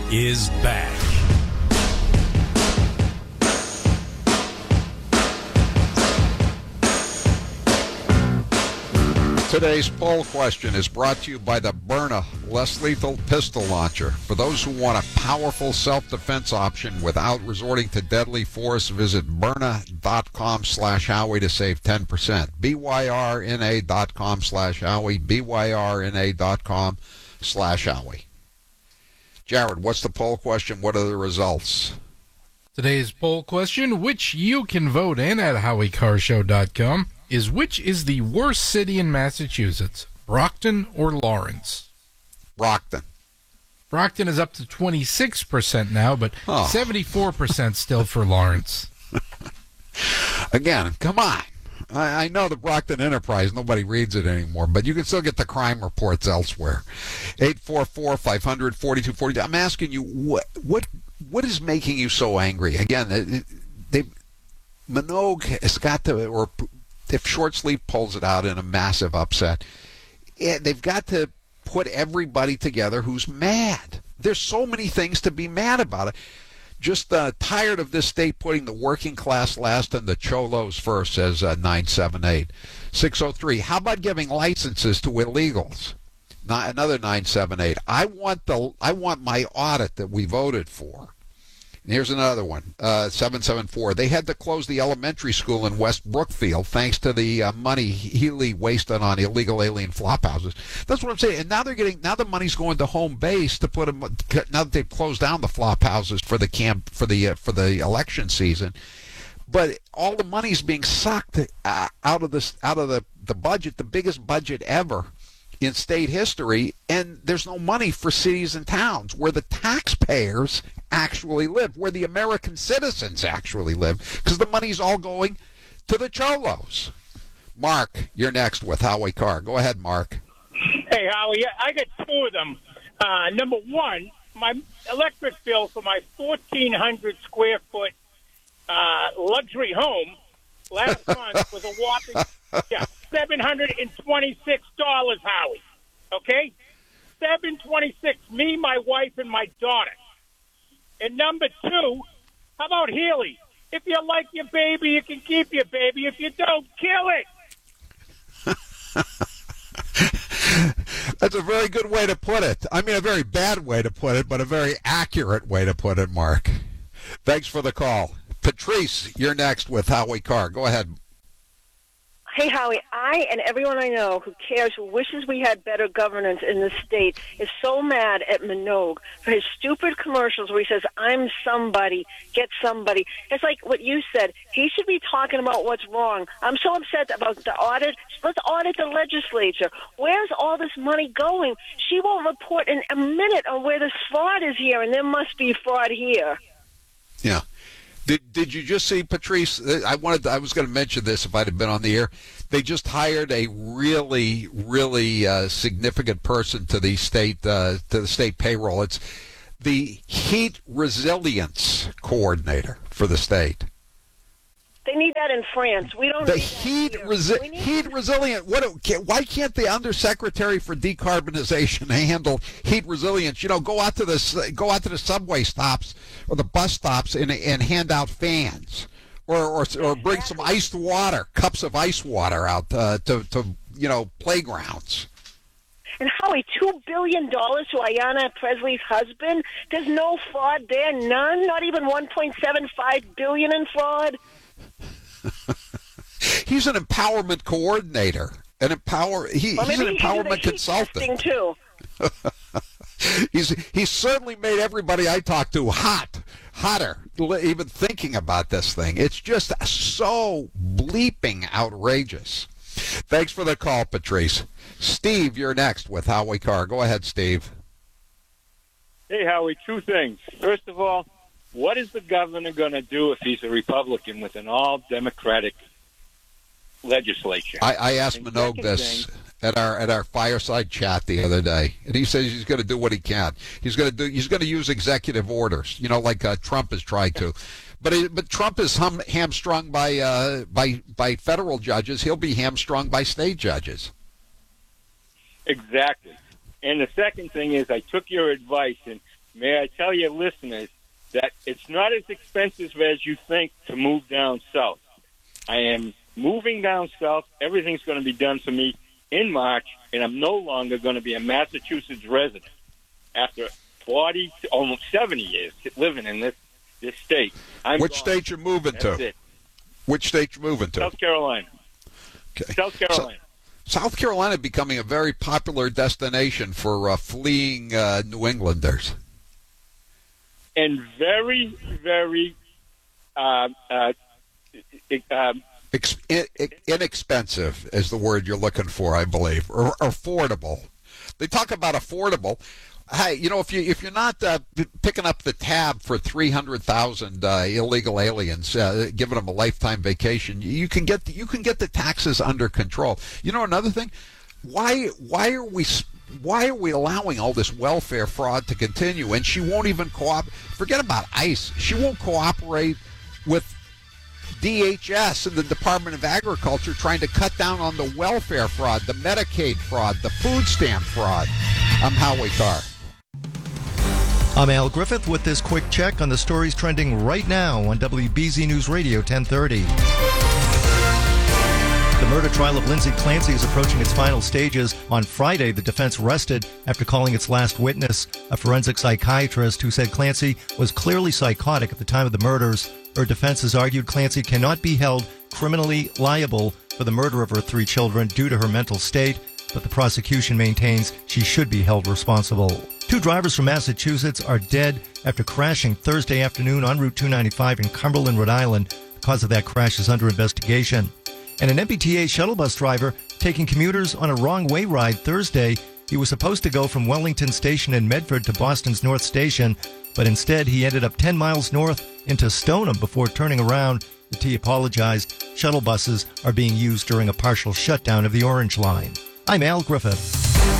is back. Today's poll question is brought to you by the Byrna less lethal pistol launcher. For those who want a powerful self-defense option without resorting to deadly force, visit Byrna.com/Howie to save 10%. BYRNA.com/Howie. BYRNA.com/Howie. Jared, what's the poll question? What are the results? Today's poll question, which you can vote in at HowieCarShow.com, is which is the worst city in Massachusetts, Brockton or Lawrence? Brockton. Brockton is up to 26% now, but 74% still for Lawrence. Again, come on. I know the Brockton Enterprise, nobody reads it anymore, but you can still get the crime reports elsewhere. 844-500-4240. I'm asking you, what is making you so angry? Again, Minogue has got to, or if Short Sleeve pulls it out in a massive upset, they've got to put everybody together who's mad. There's so many things to be mad about. Just tired of this state putting the working class last and the cholos first, says 978. 603, how about giving licenses to illegals? Another 978. I want my audit that we voted for. And here's another one, 774. They had to close the elementary school in West Brookfield thanks to the money Healy wasted on illegal alien flop houses. That's what I'm saying. And now the money's going to home base to put them. Now that they've closed down the flop houses for the the election season, but all the money's being sucked out of the budget, the biggest budget ever in state history, and there's no money for cities and towns where the taxpayers actually live, where the American citizens actually live, because the money's all going to the cholos. Mark, you're next with Howie Carr. Go ahead, Mark. Hey, Howie, I got two of them. Number one, my electric bill for my 1,400 square foot luxury home last month was a whopping $726, Howie. Okay? $726, me, my wife, and my daughter. And number two, how about Healy? If you like your baby, you can keep your baby. If you don't, kill it. That's a very good way to put it. I mean, a very bad way to put it, but a very accurate way to put it, Mark. Thanks for the call. Patrice, you're next with Howie Carr. Go ahead. Hey, Howie, I and everyone I know who cares, who wishes we had better governance in this state, is so mad at Minogue for his stupid commercials where he says, I'm somebody, get somebody. It's like what you said. He should be talking about what's wrong. I'm so upset about the audit. Let's audit the legislature. Where's all this money going? She won't report in a minute on where the fraud is here, and there must be fraud here. Yeah. Did you just see, Patrice? I was going to mention this if I'd have been on the air. They just hired a really, really significant person to the state payroll. It's the heat resilience coordinator for the state. They need that in France. We don't. The heat resilient. Why can't the undersecretary for decarbonization handle heat resilience? You know, go out to the subway stops or the bus stops and hand out fans, or bring some iced water, cups of ice water out to playgrounds. And Howie, $2 billion to Ayanna Presley's husband. There's no fraud there. None. Not even $1.75 billion in fraud. He's an empowerment coordinator. He's an empowerment consultant too. He's certainly made everybody I talk to hotter, even thinking about this thing. It's just so bleeping outrageous. Thanks for the call, Patrice. Steve, you're next with Howie Carr. Go ahead, Steve. Hey, Howie, two things. First of all, what is the governor going to do if he's a Republican with an all-Democratic legislature? I asked Minogue this at our fireside chat the other day, and he says he's going to do what he can. He's going to use executive orders, like Trump has tried to. But Trump is hamstrung by federal judges. He'll be hamstrung by state judges. Exactly. And the second thing is, I took your advice, and may I tell your listeners that it's not as expensive as you think to move down south. I am moving down south. Everything's going to be done for me in March, and I'm no longer going to be a Massachusetts resident after 40, almost 70 years living in this state. Which state you moving That's to? it. Which state you moving to? South Carolina. Okay. South Carolina. South Carolina becoming a very popular destination for fleeing New Englanders. And very, very Inexpensive is the word you're looking for, I believe, or affordable. They talk about affordable. Hey, if you're not picking up the tab for 300,000 illegal aliens, giving them a lifetime vacation, you can get the taxes under control. Another thing, why are we allowing all this welfare fraud to continue? And she won't even forget about ICE. She won't cooperate with DHS and the Department of Agriculture trying to cut down on the welfare fraud, the Medicaid fraud, the food stamp fraud. I'm Howie Carr. I'm Al Griffith with this quick check on the stories trending right now on WBZ News Radio 1030. The murder trial of Lindsay Clancy is approaching its final stages. On Friday, the defense rested after calling its last witness, a forensic psychiatrist who said Clancy was clearly psychotic at the time of the murders. Her defense has argued Clancy cannot be held criminally liable for the murder of her 3 children due to her mental state, but the prosecution maintains she should be held responsible. 2 drivers from Massachusetts are dead after crashing Thursday afternoon on Route 295 in Cumberland, Rhode Island. The cause of that crash is under investigation. And an MBTA shuttle bus driver taking commuters on a wrong-way ride Thursday. He was supposed to go from Wellington Station in Medford to Boston's North Station, but instead he ended up 10 miles north into Stoneham before turning around. The T apologized. Shuttle buses are being used during a partial shutdown of the Orange Line. I'm Al Griffith.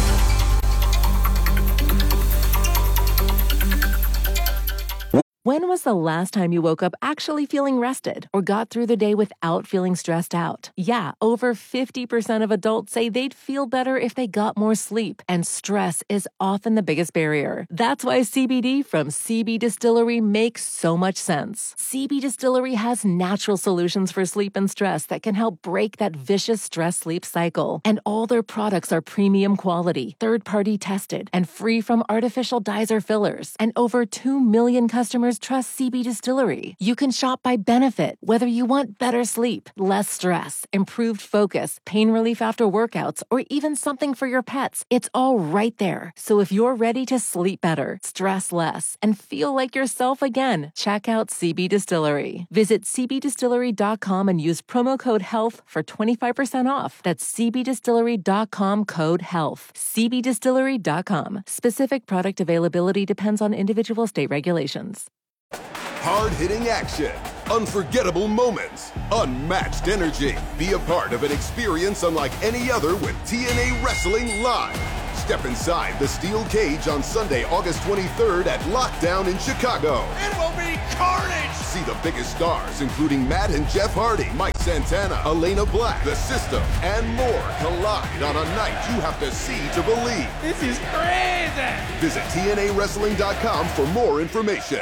When was the last time you woke up actually feeling rested or got through the day without feeling stressed out? Yeah, over 50% of adults say they'd feel better if they got more sleep, and stress is often the biggest barrier. That's why CBD from CB Distillery makes so much sense. CB Distillery has natural solutions for sleep and stress that can help break that vicious stress-sleep cycle. And all their products are premium quality, third-party tested, and free from artificial dyes or fillers. And over 2 million customers trust CB Distillery. You can shop by benefit, whether you want better sleep, less stress, improved focus, pain relief after workouts, or even something for your pets. It's all right there. So if you're ready to sleep better, stress less, and feel like yourself again, check out CB Distillery. Visit cbdistillery.com and use promo code HEALTH for 25% off. That's cbdistillery.com, code HEALTH. cbdistillery.com. Specific product availability depends on individual state regulations. Hard-hitting action, unforgettable moments, unmatched energy. Be a part of an experience unlike any other with TNA Wrestling Live. Step inside the steel cage on Sunday, August 23rd at Lockdown in Chicago. It will be carnage! See the biggest stars, including Matt and Jeff Hardy, Mike Santana, Elena Black, The System, and more collide on a night you have to see to believe. This is crazy! Visit TNAWrestling.com for more information.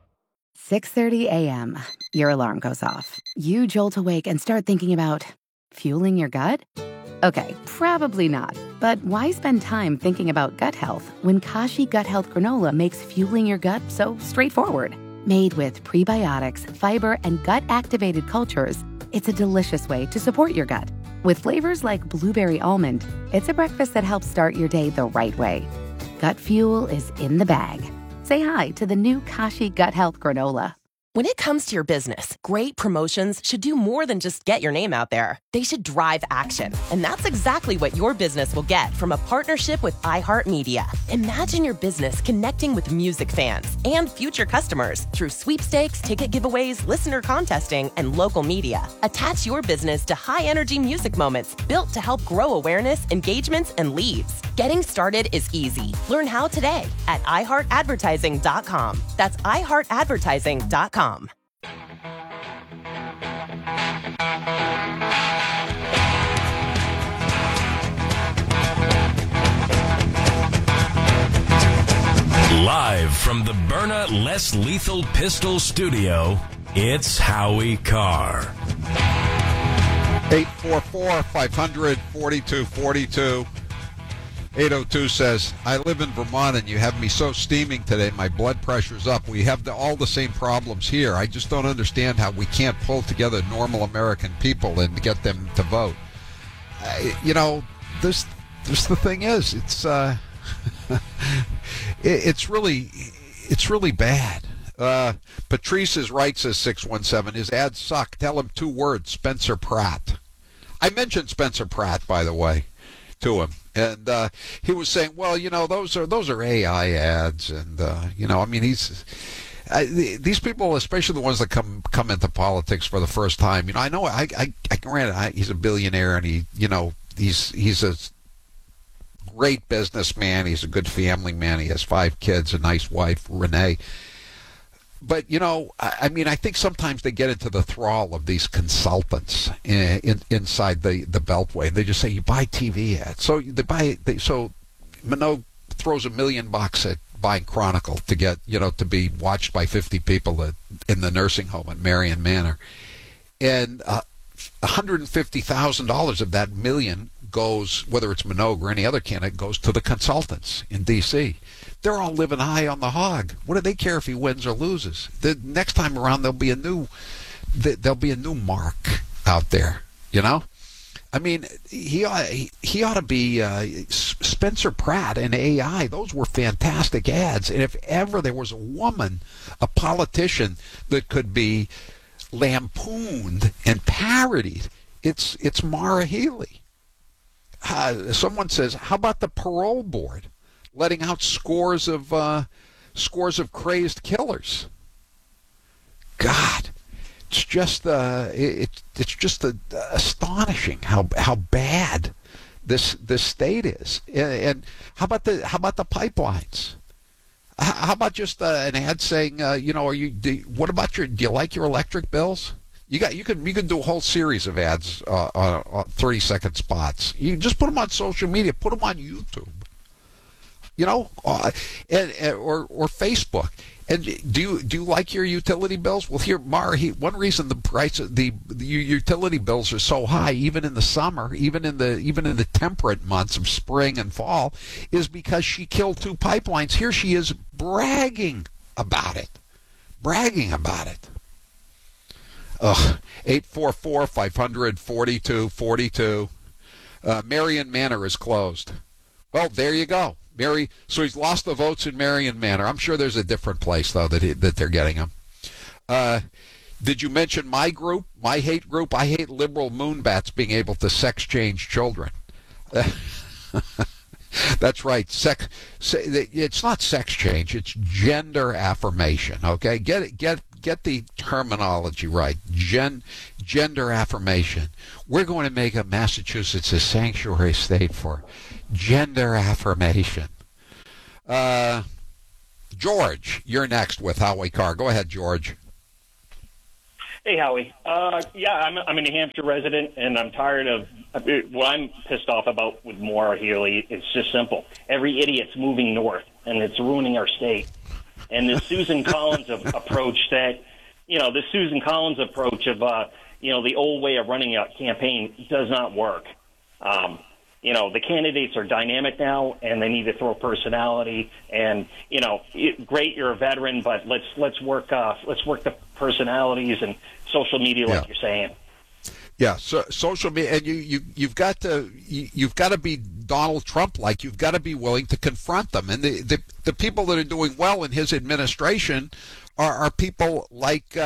6:30 a.m. Your alarm goes off. You jolt awake and start thinking about fueling your gut? Okay, probably not. But why spend time thinking about gut health when Kashi Gut Health Granola makes fueling your gut so straightforward? Made with prebiotics, fiber, and gut-activated cultures, it's a delicious way to support your gut. With flavors like blueberry almond, it's a breakfast that helps start your day the right way. Gut fuel is in the bag. Say hi to the new Kashi Gut Health Granola. When it comes to your business, great promotions should do more than just get your name out there. They should drive action. And that's exactly what your business will get from a partnership with iHeartMedia. Imagine your business connecting with music fans and future customers through sweepstakes, ticket giveaways, listener contesting, and local media. Attach your business to high-energy music moments built to help grow awareness, engagements, and leads. Getting started is easy. Learn how today at iHeartAdvertising.com. That's iHeartAdvertising.com. Live from the Byrna Less Lethal Pistol Studio, it's Howie Carr. 844-500-4242. 802 says, I live in Vermont and you have me so steaming today. My blood pressure's up. We have all the same problems here. I just don't understand how we can't pull together normal American people and get them to vote. This the thing is, it's really bad. Patrice is right, says 617. His ads suck. Tell him 2 words, Spencer Pratt. I mentioned Spencer Pratt, by the way, to him. And he was saying, well, those are AI ads. And, these people, especially the ones that come into politics for the first time, I know, granted, he's a billionaire and he's a great businessman. He's a good family man. He has 5 kids, a nice wife, Renee. But, I think sometimes they get into the thrall of these consultants inside the Beltway. They just say, you buy TV ads. So so Minogue throws $1 million at buying Chronicle to get, to be watched by 50 people in the nursing home at Marion Manor. And $150,000 of that $1 million goes, whether it's Minogue or any other candidate, goes to the consultants in D.C. They're all living high on the hog. What do they care if he wins or loses? The next time around, there'll be a new mark out there. He ought to be Spencer Pratt and AI. Those were fantastic ads. And if ever there was a woman, a politician that could be lampooned and parodied, it's Maura Healey. Someone says, how about the parole board letting out scores of crazed killers? God, it's just astonishing how bad this state is. And how about the pipelines? How about just an ad saying, do you like your electric bills? You can do a whole series of ads on 30-second spots. You just put them on social media, put them on YouTube, or Facebook. And do you like your utility bills? Well, here, Mara, one reason the price of the utility bills are so high, even in the summer, even in the temperate months of spring and fall, is because she killed 2 pipelines. Here she is bragging about it. 844-500-4242. Marion Manor is closed. Well, there you go. So he's lost the votes in Marion Manor. I'm sure there's a different place, though, that they're getting him. Did you mention my group, my hate group? I hate liberal moonbats being able to sex change children. That's right. It's not sex change. It's gender affirmation. Okay, get the terminology right. Gender affirmation. We're going to make Massachusetts a sanctuary state for gender affirmation. George, you're next with Howie Carr. Go ahead, George. Hey, Howie. I'm a New Hampshire resident, and I'm tired of what I'm pissed off about with Maura Healey. It's just simple. Every idiot's moving north, and it's ruining our state. And the Susan Collins approach the old way of running a campaign does not work. The candidates are dynamic now, and they need to throw personality. And great, you're a veteran, but let's work the personalities and social media, like you're saying. Yeah, so social media, and you've got to be Donald Trump like. You've got to be willing to confront them. And the people that are doing well in his administration are people like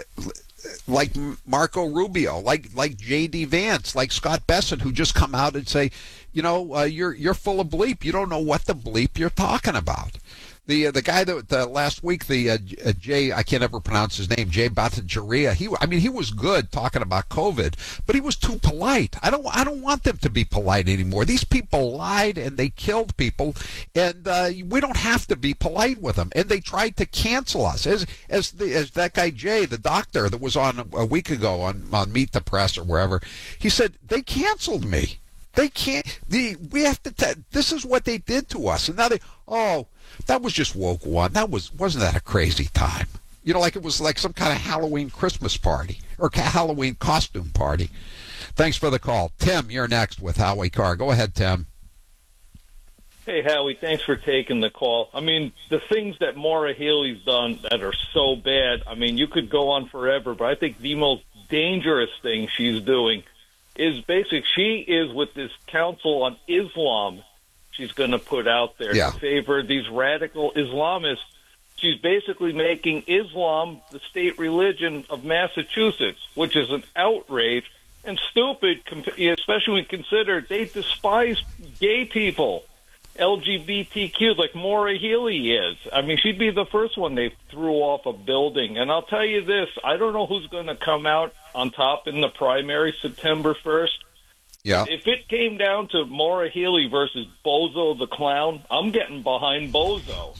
Marco Rubio, like J.D. Vance, like Scott Bessent, who just come out and say, you're full of bleep. You don't know what the bleep you're talking about. The guy that last week, Jay, I can't ever pronounce his name, Jay Bhattacharya, he was good talking about COVID, but he was too polite. I don't want them to be polite anymore. These people lied and they killed people, and we don't have to be polite with them. And they tried to cancel us, as that guy Jay, the doctor that was on a week ago on Meet the Press or wherever. He said they canceled me. They can't. We have to. This is what they did to us, and now that was just woke one. Wasn't that a crazy time? You know, like it was like some kind of Halloween Christmas party or Halloween costume party. Thanks for the call, Tim. You're next with Howie Carr. Go ahead, Tim. Hey, Howie, thanks for taking the call. I mean, the things that Maura Healey's done that are so bad, I mean, you could go on forever, but I think the most dangerous thing she's doing is she is with this Council on Islam she's going to put out there to favor these radical Islamists. She's basically making Islam the state religion of Massachusetts, which is an outrage and stupid, especially when you consider they despise gay people. LGBTQ, like Maura Healey is. I mean, she'd be the first one they threw off a building. And I'll tell you this, I don't know who's going to come out on top in the primary September 1st. Yeah. If it came down to Maura Healey versus Bozo the Clown, I'm getting behind Bozo.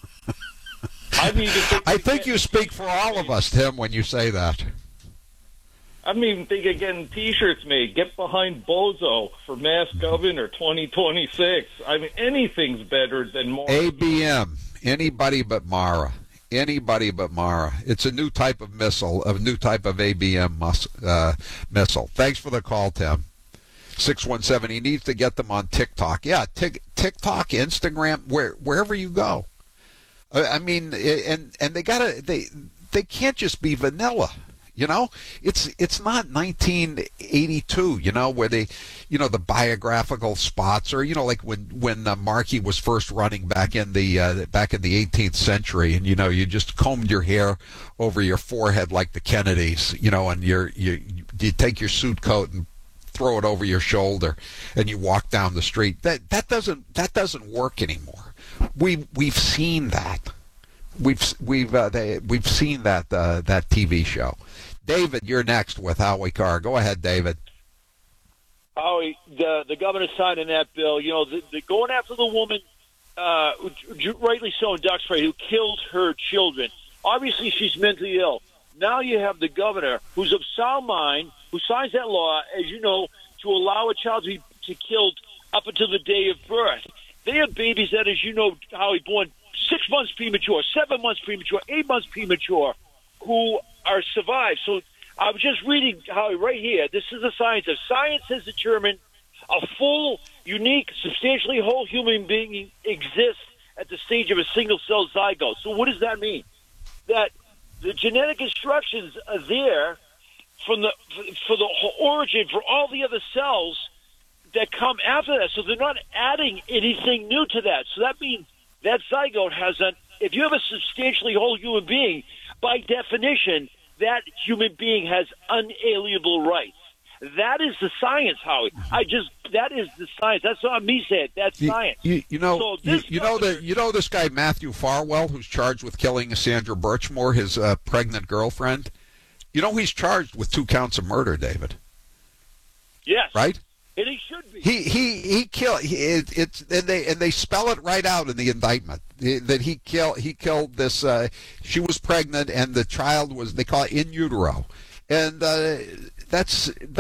I think you speak for all of us, Tim, when you say that. I'm even thinking of getting T-shirts made. Get behind Bozo for Mass Governor 2026. I mean, anything's better than Maura. ABM. Anybody but Mara. Anybody but Mara. It's a new type of missile, a new type of ABM missile. Thanks for the call, Tim. 617. He needs to get them on TikTok. Yeah, TikTok, Instagram, wherever you go. I mean, and they can't just be vanilla. You know, it's not 1982, you know, where they, you know, the biographical spots, or, you know, like when Markey was first running back in the 18th century, and, you know, you just combed your hair over your forehead like the Kennedys, you know, and you take your suit coat and throw it over your shoulder, and you walk down the street. That doesn't work anymore. We've seen that. We've seen that TV show. David, you're next with Howie Carr. Go ahead, David. Howie, the governor signing that bill. You know, the going after the woman, rightly so in Duxbury, who killed her children. Obviously, she's mentally ill. Now you have the governor, who's of sound mind, who signs that law, as you know, to allow a child to be killed up until the day of birth. They have babies that, as you know, Howie, born 6 months premature, 7 months premature, 8 months premature, who are survived. So I was just reading, Howie, right here. This is the science. Science has determined a full, unique, substantially whole human being exists at the stage of a single-cell zygote. So what does that mean? That the genetic instructions are there for the origin for all the other cells that come after that. So they're not adding anything new to that. So that means that zygote has if you have a substantially whole human being, by definition, that human being has unalienable rights. That is the science, Howie. That is the science. That's not me saying it. That's science. You know this guy Matthew Farwell, who's charged with killing Sandra Birchmore, his pregnant girlfriend. You know he's charged with 2 counts of murder, David. Yes. Right. And he should be. He killed. And they spell it right out in the indictment that he killed this. She was pregnant, and the child was, they call it in utero, and that's